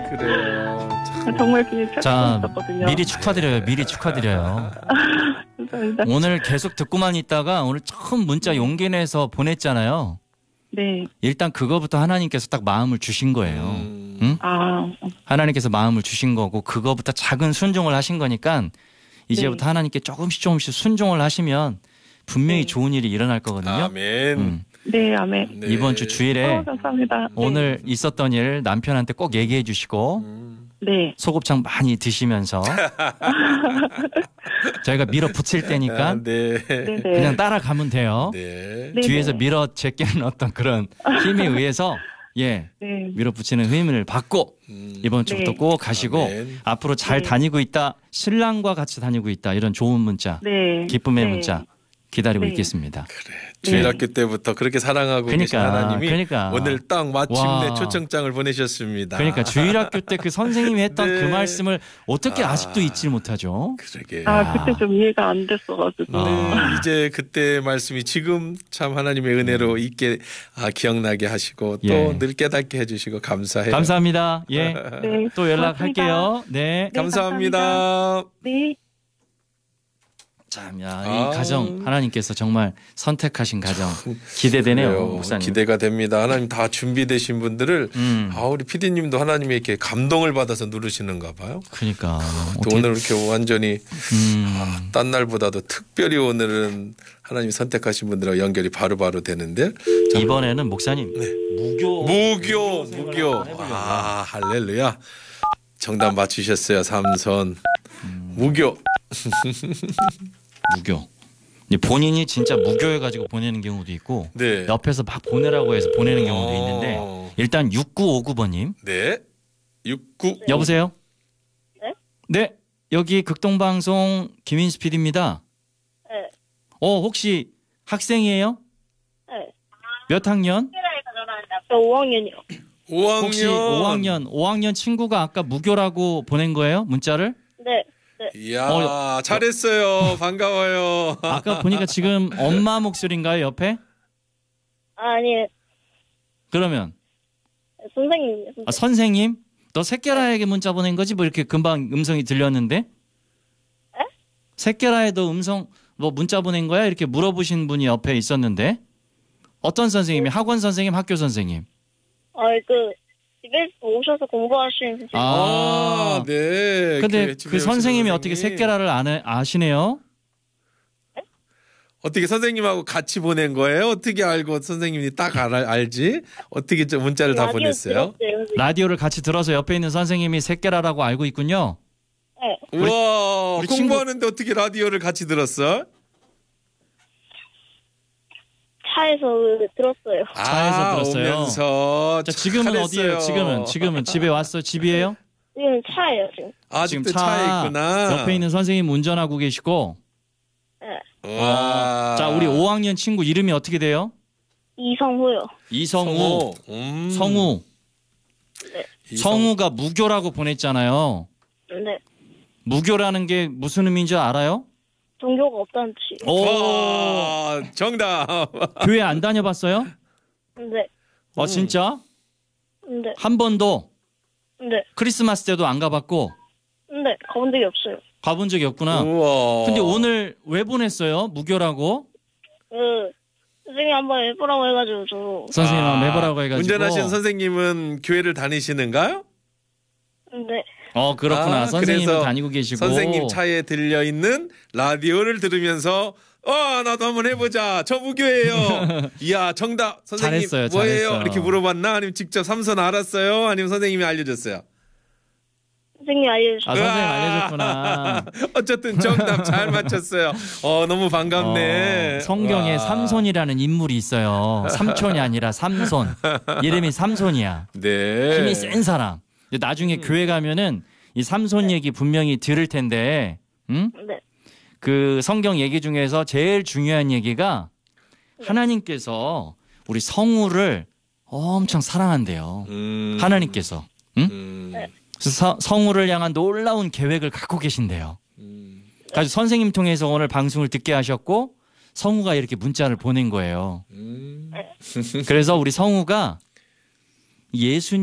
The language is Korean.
그래요. 정말 그게 자, 찾았었거든요. 미리 축하드려요. 미리 축하드려요. 감사합니다. 오늘 계속 듣고만 있다가 오늘 처음 문자 용기 내서 보냈잖아요. 네. 일단 그거부터 하나님께서 딱 마음을 주신 거예요. 응? 아, 하나님께서 마음을 주신 거고 그거부터 작은 순종을 하신 거니까 이제부터 하나님께 조금씩 순종을 하시면 분명히 좋은 일이 일어날 거거든요. 아멘. 네, 아멘. 네. 이번 주 주일에 감사합니다. 오늘 있었던 일 남편한테 꼭 얘기해 주시고 네. 소곱창 많이 드시면서 저희가 밀어붙일 때니까 네. 네. 그냥 따라가면 돼요. 네. 네. 뒤에서 밀어 제끼는 어떤 그런 힘에 의해서 네. 밀어붙이는 힘을 받고 이번 주부터 네. 꼭 가시고 아멘. 앞으로 잘 네. 다니고 있다. 신랑과 같이 다니고 있다. 이런 좋은 문자, 네. 기쁨의 네. 문자 기다리고 네. 있겠습니다. 주일학교 때부터 그렇게 사랑하고 계신 하나님이 그러니까. 오늘 딱 마침내 와. 초청장을 보내셨습니다. 그러니까 주일학교 때 그 선생님이 했던 네. 그 말씀을 어떻게 아직도 잊지 못하죠? 그러게. 그때 좀 이해가 안 됐어가지고. 네, 이제 그때 말씀이 지금 참 하나님의 은혜로 있게 기억나게 하시고 또 예. 늘 깨닫게 해주시고 감사해요. 감사합니다. 예. 네. 또 연락할게요. 네. 감사합니다. 네. 참, 야, 이 가정 하나님께서 정말 선택하신 가정 기대되네요, 그래요. 목사님. 기대가 됩니다. 하나님 다 준비되신 분들을 우리 PD님도 하나님의 이렇게 감동을 받아서 누르시는가 봐요. 그러니까 또 오늘 이렇게 완전히 딴 날보다도 특별히 오늘은 하나님이 선택하신 분들하고 연결이 바로바로 되는데 이번에는 목사님 무교. 할렐루야. 정답 맞추셨어요. 삼선 무교. 무교. 근데 본인이 진짜 무교해가지고 보내는 경우도 있고 네. 옆에서 막 보내라고 해서 보내는 경우도 있는데 일단 6959번님 네. 69. 여보세요? 네? 네. 여기 극동방송 김인수 PD입니다. 네. 혹시 학생이에요? 네. 몇 학년? 저 5학년이요. 5학년. 혹시 5학년 친구가 아까 무교라고 보낸 거예요? 문자를? 네. 이야, 잘했어요. 반가워요. 아까 보니까 지금 엄마 목소리인가요, 옆에? 아니, 그러면 선생님. 선생님? 너 새끼라에게 문자 보낸 거지? 뭐 이렇게 금방 음성이 들렸는데? 새끼라에도 음성 뭐 문자 보낸 거야? 이렇게 물어보신 분이 옆에 있었는데 어떤 선생님이? 학원 선생님, 학교 선생님? 집에서 오셔서 공부하시는 선생님. 네. 근데 집에 그 오신 선생님이 어떻게 선생님. 새끼라를 아시네요? 어떻게 선생님하고 같이 보낸 거예요? 어떻게 알고 선생님이 딱 알지? 어떻게 저 문자를 다 라디오 보냈어요? 들었어요, 선생님. 라디오를 같이 들어서 옆에 있는 선생님이 새끼라라고 알고 있군요. 네. 우와, 우리 공부하는데 어떻게 라디오를 같이 들었어? 차에서 들었어요. 차에서 들었어요. 오면서 자, 지금은 잘했어요. 어디예요? 지금은 집에 왔어? 집이에요? 지금 차예요, 지금. 아직도 차에 있구나. 옆에 있는 선생님 운전하고 계시고. 네. 와. 자, 우리 5학년 친구 이름이 어떻게 돼요? 이성후요. 이성우. 성우. 네. 성우가 무교라고 보냈잖아요. 네. 무교라는 게 무슨 의미인 줄 알아요? 종교가 없다는 뜻이. 오, 정답. 교회 안 다녀봤어요? 네. 진짜? 네. 한 번도 네. 크리스마스 때도 안 가봤고 네. 가본 적이 없어요. 가본 적이 없구나. 우와. 근데 오늘 왜 보냈어요? 무교라고? 선생님 한번 해보라고 해가지고 저. 선생님 한번 해보라고 해가지고. 운전하시는 선생님은 교회를 다니시는가요? 네. 그렇구나. 선생님은 그래서 다니고 계시고. 선생님 차에 들려 있는 라디오를 들으면서 나도 한번 해보자. 저 무교예요. 이야, 정답. 선생님 잘했어요, 뭐예요? 잘했어요. 이렇게 물어봤나? 아니면 직접 삼선 알았어요? 아니면 선생님이 알려줬어요? 선생님 알려주세요. 선생님 알려줬구나. 어쨌든 정답 잘 맞췄어요. 너무 반갑네. 성경에 와. 삼손이라는 인물이 있어요. 삼촌이 아니라 삼손. 이름이 삼손이야. 네. 힘이 센 사람. 근데 나중에 교회 가면은 이 삼손 얘기 분명히 들을 텐데, 응? 네. 그 성경 얘기 중에서 제일 중요한 얘기가 하나님께서 우리 성우를 엄청 사랑한대요. 하나님께서. 응? 그래서 성우를 향한 놀라운 계획을 갖고 계신대요. 그래서 선생님 통해서 오늘 방송을 듣게 하셨고 성우가 이렇게 문자를 보낸 거예요. 그래서 우리 성우가 예수님